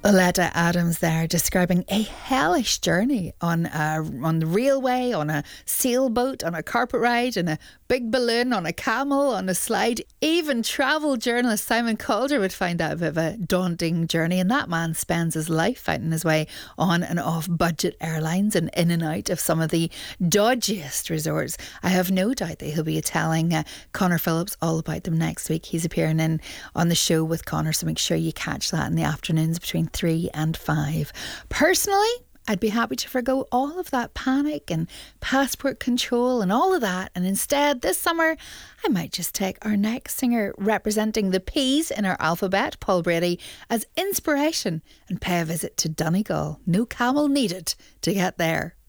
Aletta Adams there describing a hellish journey on the railway, on a sailboat, on a carpet ride, in a big balloon, on a camel, on a slide. Even travel journalist Simon Calder would find that a bit of a daunting journey, and that man spends his life fighting his way on and off budget airlines and in and out of some of the dodgiest resorts. I have no doubt that he'll be telling Connor Phillips all about them next week. He's appearing in on the show with Connor, so make sure you catch that in the afternoons between 3 and 5. Personally, I'd be happy to forgo all of that panic and passport control and all of that, and instead this summer I might just take our next singer representing the P's in our alphabet, Paul Brady, as inspiration and pay a visit to Donegal. No camel needed to get there.